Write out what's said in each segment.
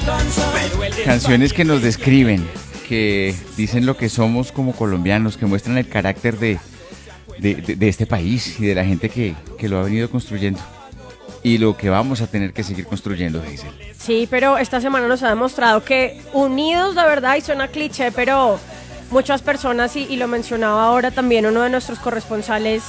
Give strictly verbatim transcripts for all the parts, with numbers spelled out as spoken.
Canciones que nos describen, que dicen lo que somos como colombianos, que muestran el carácter de, de, de, de este país y de la gente que, que lo ha venido construyendo. Y lo que vamos a tener que seguir construyendo, Hazel. Sí, pero esta semana nos ha demostrado que unidos de verdad, y suena cliché, pero muchas personas, y, y lo mencionaba ahora también uno de nuestros corresponsales,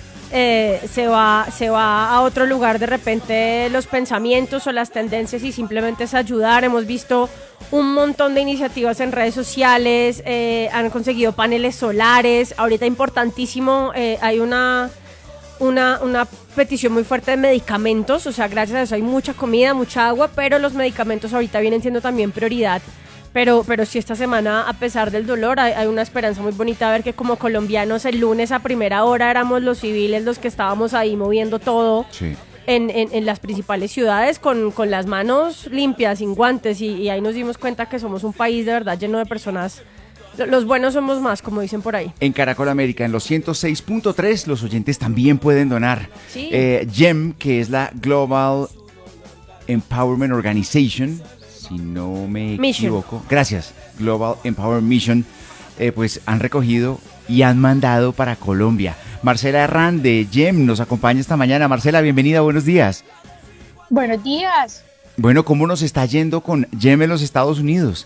eh, se va, se va a otro lugar de repente los pensamientos o las tendencias y simplemente es ayudar. Hemos visto un montón de iniciativas en redes sociales, eh, han conseguido paneles solares, ahorita importantísimo, eh, hay una... Una, una petición muy fuerte de medicamentos, o sea, gracias a eso hay mucha comida, mucha agua, pero los medicamentos ahorita vienen siendo también prioridad. Pero, pero sí, esta semana, a pesar del dolor, hay, hay una esperanza muy bonita de ver que como colombianos el lunes a primera hora éramos los civiles los que estábamos ahí moviendo todo. Sí. En, en, en las principales ciudades con, con las manos limpias, sin guantes, y, y ahí nos dimos cuenta que somos un país de verdad lleno de personas. Los buenos somos más, como dicen por ahí. En Caracol América, en los ciento seis punto tres, los oyentes también pueden donar. Sí. Eh, GEM, que es la Global Empowerment Organization, si no me Mission. equivoco. Gracias, Global Empowerment Mission, eh, pues han recogido y han mandado para Colombia. Marcela Herrán de GEM nos acompaña esta mañana. Marcela, bienvenida, buenos días. Buenos días. Bueno, ¿cómo nos está yendo con GEM en los Estados Unidos?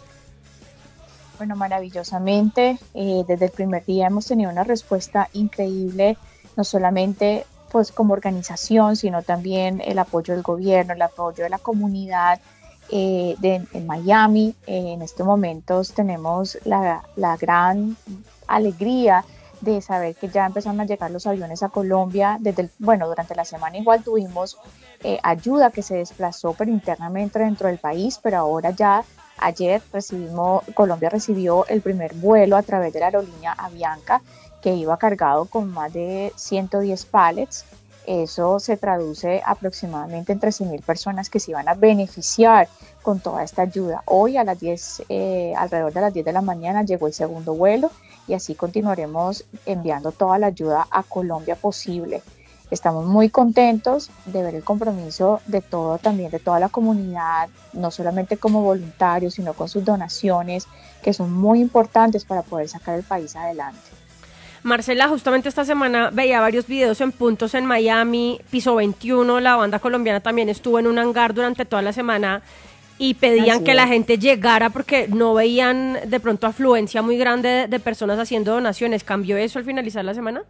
Bueno, maravillosamente, eh, desde el primer día hemos tenido una respuesta increíble, no solamente pues como organización, sino también el apoyo del gobierno, el apoyo de la comunidad eh, de, en Miami. Eh, en estos momentos tenemos la, la gran alegría de saber que ya empezaron a llegar los aviones a Colombia. Desde el, bueno, durante la semana igual tuvimos eh, ayuda que se desplazó, pero internamente dentro del país, pero ahora ya ayer recibimos, Colombia recibió el primer vuelo a través de la aerolínea Avianca, que iba cargado con más de ciento diez pallets. Eso se traduce aproximadamente en trece mil personas que se iban a beneficiar con toda esta ayuda. Hoy a las diez, eh, alrededor de las diez de la mañana llegó el segundo vuelo y así continuaremos enviando toda la ayuda a Colombia posible. Estamos muy contentos de ver el compromiso de todo, también de toda la comunidad, no solamente como voluntarios, sino con sus donaciones, que son muy importantes para poder sacar el país adelante. Marcela, justamente esta semana veía varios videos en puntos en Miami, Piso veintiuno, la banda colombiana también estuvo en un hangar durante toda la semana y pedían Así que es. la gente llegara porque no veían de pronto afluencia muy grande de, de personas haciendo donaciones. ¿Cambió eso al finalizar la semana?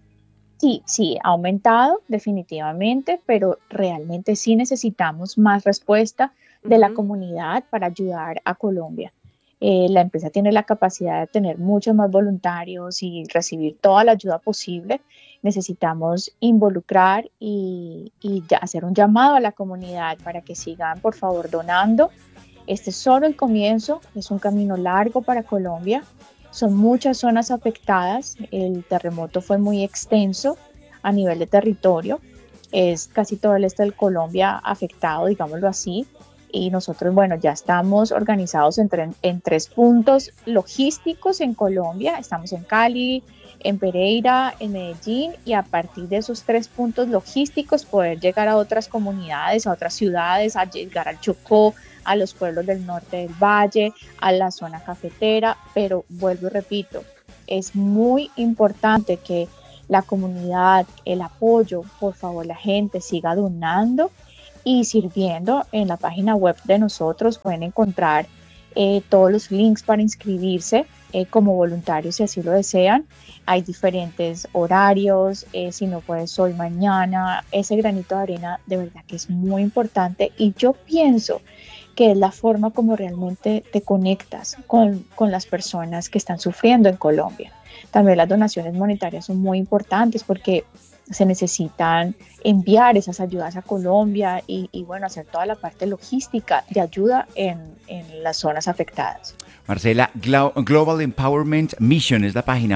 Sí, sí, ha aumentado definitivamente, pero realmente sí necesitamos más respuesta de la Uh-huh. comunidad para ayudar a Colombia. Eh, la empresa tiene la capacidad de tener muchos más voluntarios y recibir toda la ayuda posible. Necesitamos involucrar y, y ya hacer un llamado a la comunidad para que sigan, por favor, donando. Este es solo el comienzo, es un camino largo para Colombia. Son muchas zonas afectadas, el terremoto fue muy extenso a nivel de territorio, es casi todo el este de Colombia afectado, digámoslo así, y nosotros, bueno, ya estamos organizados en, tre- en tres puntos logísticos en Colombia, estamos en Cali, en Pereira, en Medellín, y a partir de esos tres puntos logísticos poder llegar a otras comunidades, a otras ciudades, a llegar al Chocó, a los pueblos del norte del valle, a la zona cafetera, pero vuelvo y repito, es muy importante que la comunidad, el apoyo, por favor la gente siga donando y sirviendo. En la página web de nosotros pueden encontrar eh, todos los links para inscribirse eh, como voluntarios si así lo desean. Hay diferentes horarios, eh, si no puedes hoy, mañana. Ese granito de arena de verdad que es muy importante y yo pienso que es la forma como realmente te conectas con, con las personas que están sufriendo en Colombia. También las donaciones monetarias son muy importantes porque se necesitan enviar esas ayudas a Colombia y, y bueno, hacer toda la parte logística de ayuda en, en las zonas afectadas. Marcela, Glo- Global Empowerment Mission es la página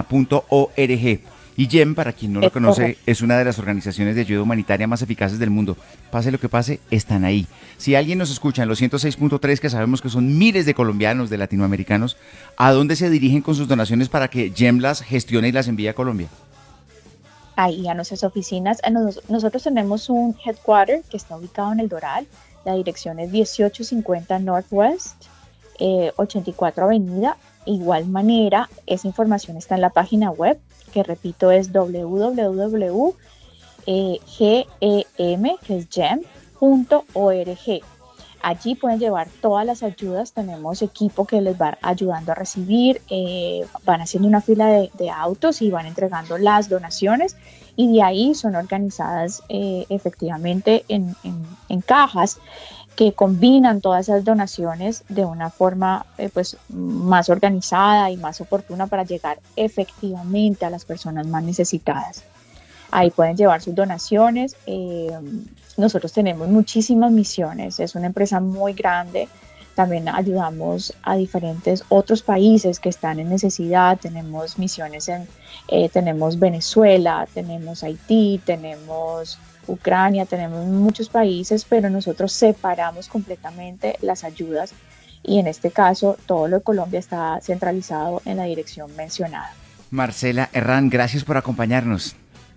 .org. Y GEM, para quien no lo Es conoce, correcto. es una de las organizaciones de ayuda humanitaria más eficaces del mundo. Pase lo que pase, están ahí. Si alguien nos escucha en los ciento seis punto tres, que sabemos que son miles de colombianos, de latinoamericanos, ¿a dónde se dirigen con sus donaciones para que GEM las gestione y las envíe a Colombia? Ahí a nuestras oficinas. Nos- nosotros tenemos un headquarter que está ubicado en el Doral. La dirección es dieciocho cincuenta Northwest, eh, ochenta y cuatro Avenida. Igual manera, esa información está en la página web, que repito es doble u doble u doble u punto gem, que es gem punto org. Allí pueden llevar todas las ayudas, tenemos equipo que les va ayudando a recibir, eh, van haciendo una fila de, de autos y van entregando las donaciones, y de ahí son organizadas eh, efectivamente en, en, en cajas que combinan todas esas donaciones de una forma eh, pues, más organizada y más oportuna para llegar efectivamente a las personas más necesitadas. Ahí pueden llevar sus donaciones. Eh, nosotros tenemos muchísimas misiones, es una empresa muy grande. También ayudamos a diferentes otros países que están en necesidad. Tenemos misiones en, eh, tenemos Venezuela, tenemos Haití, tenemos Ucrania, tenemos muchos países, pero nosotros separamos completamente las ayudas, y en este caso todo lo de Colombia está centralizado en la dirección mencionada. Marcela Herrán, gracias por acompañarnos.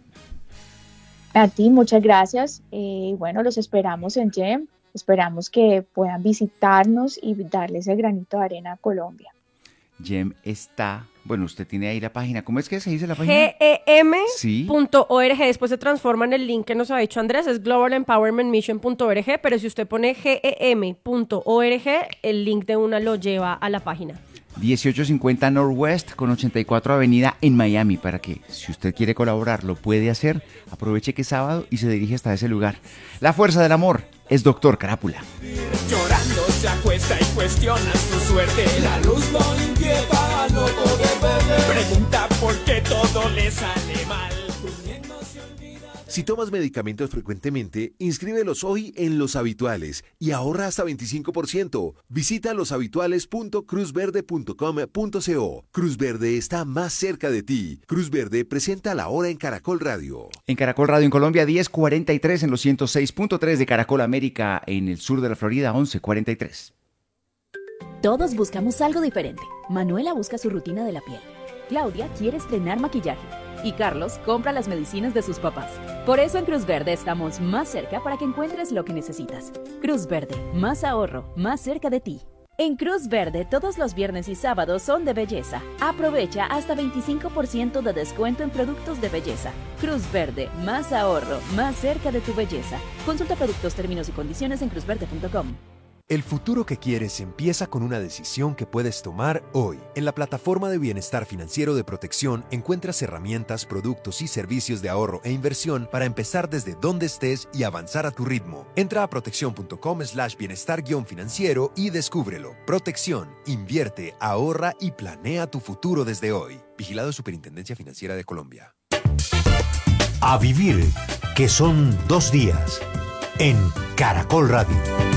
A ti, muchas gracias. Eh, bueno, los esperamos en GEM. Esperamos que puedan visitarnos y darle ese granito de arena a Colombia. GEM está, bueno, usted tiene ahí la página. ¿Cómo es que se dice la página? gem punto org. Sí. Después se transforma en el link que nos ha dicho Andrés, es global empowerment mission punto org, pero si usted pone gem punto org, el link de una lo lleva a la página. dieciocho cincuenta Northwest con ochenta y cuatro Avenida en Miami, para que si usted quiere colaborar lo puede hacer. Aproveche que es sábado y se dirige hasta ese lugar. La fuerza del amor es Doctor Carápula. Llorando se acuesta y cuestiona su suerte. La luz lo inquieta, no poder ver. Pregunta por qué todo le sale mal. Durmiendo se olvida. Si tomas medicamentos frecuentemente, inscríbelos hoy en Los Habituales y ahorra hasta veinticinco por ciento. Visita loshabituales punto cruz verde punto com punto co. Cruz Verde está más cerca de ti. Cruz Verde presenta La Hora en Caracol Radio. En Caracol Radio en Colombia, diez cuarenta y tres, en los ciento seis punto tres de Caracol América en el sur de la Florida, once cuarenta y tres. Todos buscamos algo diferente. Manuela busca su rutina de la piel. Claudia quiere estrenar maquillaje. Y Carlos compra las medicinas de sus papás. Por eso en Cruz Verde estamos más cerca para que encuentres lo que necesitas. Cruz Verde, más ahorro, más cerca de ti. En Cruz Verde, todos los viernes y sábados son de belleza. Aprovecha hasta veinticinco por ciento de descuento en productos de belleza. Cruz Verde, más ahorro, más cerca de tu belleza. Consulta productos, términos y condiciones en cruz verde punto com. El futuro que quieres empieza con una decisión que puedes tomar hoy. En la plataforma de bienestar financiero de Protección encuentras herramientas, productos y servicios de ahorro e inversión para empezar desde donde estés y avanzar a tu ritmo. Entra a protección punto com slash bienestar guión financiero y descúbrelo. Protección, invierte, ahorra y planea tu futuro desde hoy. Vigilado Superintendencia Financiera de Colombia. A vivir, que son dos días, en Caracol Radio.